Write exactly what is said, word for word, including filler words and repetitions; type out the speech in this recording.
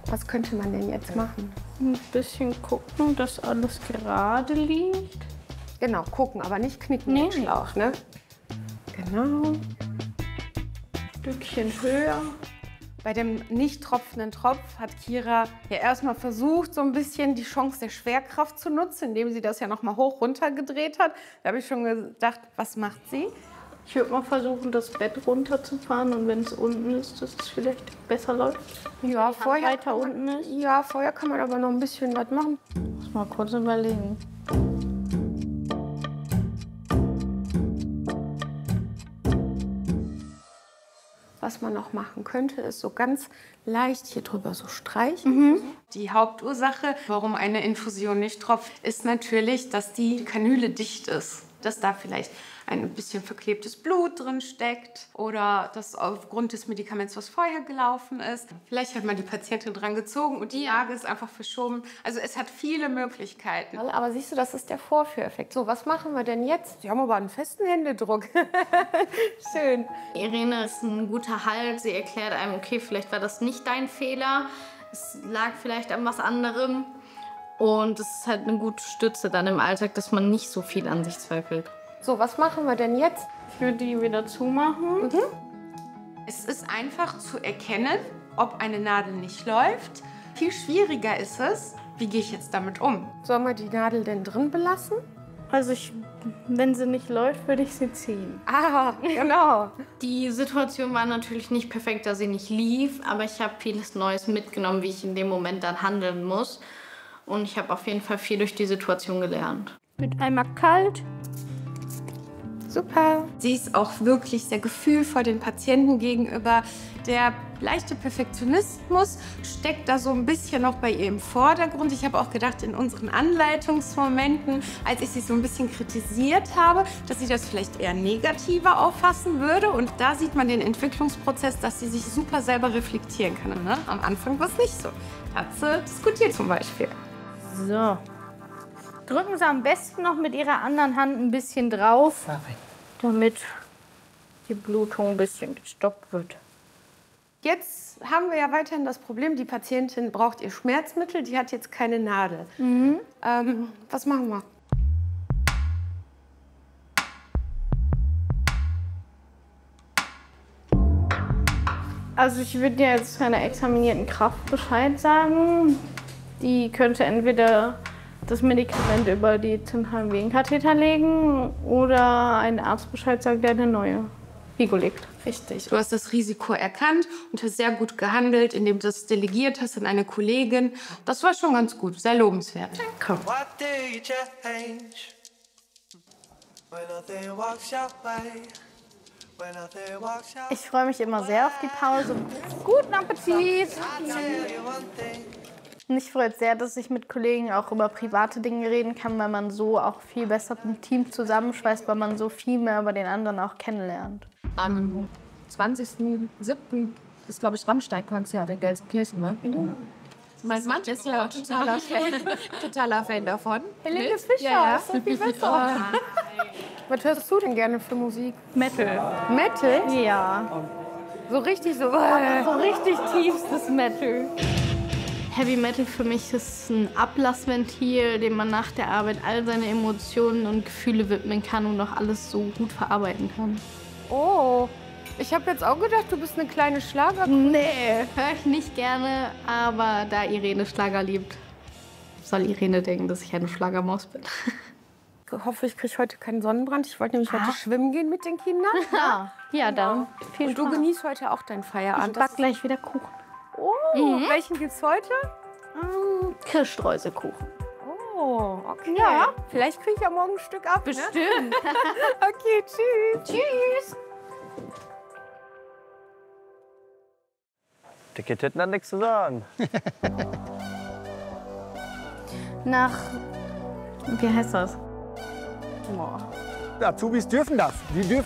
Was könnte man denn jetzt machen? Ein bisschen gucken, dass alles gerade liegt. Genau, gucken, aber nicht knicken Nee. mit dem Schlauch, ne? Genau. Ein Stückchen höher. Bei dem nicht tropfenden Tropf hat Kira ja erstmal versucht, so ein bisschen die Chance der Schwerkraft zu nutzen, indem sie das ja noch mal hoch runter gedreht hat. Da habe ich schon gedacht, was macht sie? Ich würde mal versuchen, das Bett runterzufahren und wenn es unten ist, dass es vielleicht besser läuft. Ja, vorher weiter unten ist. Ja, vorher kann man aber noch ein bisschen was machen. Muss mal kurz überlegen. Was man noch machen könnte, ist so ganz leicht hier drüber so streichen. Mhm. Die Hauptursache, warum eine Infusion nicht tropft, ist natürlich, dass die Kanüle dicht ist. Dass da vielleicht ein bisschen verklebtes Blut drin steckt oder dass aufgrund des Medikaments, was vorher gelaufen ist, vielleicht hat man die Patientin dran gezogen und die Lage ist einfach verschoben. Also es hat viele Möglichkeiten. Aber siehst du, das ist der Vorführeffekt. So, was machen wir denn jetzt? Sie haben aber einen festen Händedruck. Schön. Irene ist ein guter Halt. Sie erklärt einem, okay, vielleicht war das nicht dein Fehler. Es lag vielleicht an was anderem. Und es ist halt eine gute Stütze dann im Alltag, dass man nicht so viel an sich zweifelt. So, was machen wir denn jetzt? Ich würde die wieder zumachen. Mhm. Es ist einfach zu erkennen, ob eine Nadel nicht läuft. Viel schwieriger ist es, wie gehe ich jetzt damit um? Sollen wir die Nadel denn drin belassen? Also ich, wenn sie nicht läuft, würde ich sie ziehen. Ah, genau. Die Situation war natürlich nicht perfekt, da sie nicht lief, aber ich habe vieles Neues mitgenommen, wie ich in dem Moment dann handeln muss. Und ich habe auf jeden Fall viel durch die Situation gelernt. Mit einmal kalt. Super. Sie ist auch wirklich sehr gefühlvoll den Patienten gegenüber. Der leichte Perfektionismus steckt da so ein bisschen noch bei ihr im Vordergrund. Ich habe auch gedacht, in unseren Anleitungsmomenten, als ich sie so ein bisschen kritisiert habe, dass sie das vielleicht eher negativer auffassen würde. Und da sieht man den Entwicklungsprozess, dass sie sich super selber reflektieren kann. Ne? Am Anfang war es nicht so. Hat sie diskutiert zum Beispiel. So. Drücken Sie am besten noch mit Ihrer anderen Hand ein bisschen drauf, damit die Blutung ein bisschen gestoppt wird. Jetzt haben wir ja weiterhin das Problem, die Patientin braucht ihr Schmerzmittel, die hat jetzt keine Nadel. Mhm. Ähm, was machen wir? Also ich würde dir jetzt einer examinierten Kraft Bescheid sagen. Die könnte entweder das Medikament über die zentralen Venenkatheter legen oder ein Arzt Bescheid sagt, der eine neue Vigo legt. Richtig. Du hast das Risiko erkannt und hast sehr gut gehandelt, indem du das delegiert hast an eine Kollegin. Das war schon ganz gut, sehr lobenswert. Danke. Ich freue mich immer sehr auf die Pause. Guten Appetit! Mich freut sehr, dass ich mit Kollegen auch über private Dinge reden kann, weil man so auch viel besser im Team zusammenschweißt, weil man so viel mehr über den anderen auch kennenlernt. Am zwanzigsten siebten ist, glaube ich, Rammstein-Konzert in Gelsenkirchen. Ne? Mhm. Mein Mann ist ja totaler Fan, totaler Fan davon. Helene Fischer, ja, ja. ist so viel besser. Was hörst du denn gerne für Musik? Metal. Metal? Ja. So richtig so... So richtig tiefstes Metal. Heavy Metal für mich ist ein Ablassventil, dem man nach der Arbeit all seine Emotionen und Gefühle widmen kann und auch alles so gut verarbeiten kann. Oh, ich habe jetzt auch gedacht, du bist eine kleine Schlager. Nee, höre ich nicht gerne, aber da Irene Schlager liebt, soll Irene denken, dass ich eine Schlagermaus bin. Ich hoffe, ich kriege heute keinen Sonnenbrand. Ich wollte nämlich ah. heute schwimmen gehen mit den Kindern. Ja, ja dann viel Und du Spaß. genießt heute auch deinen Feierabend. Ich back gleich wieder Kuchen. Oh, Mhm. welchen gibt's heute? Ähm, Kirschstreuselkuchen. Oh, okay. Ja. Vielleicht kriege ich ja morgen ein Stück ab. Bestimmt. Ne? Okay, tschüss. Tschüss. Dicke Titten hat nichts zu sagen. Nach, wie heißt das? Azubis dürfen das. Die dürfen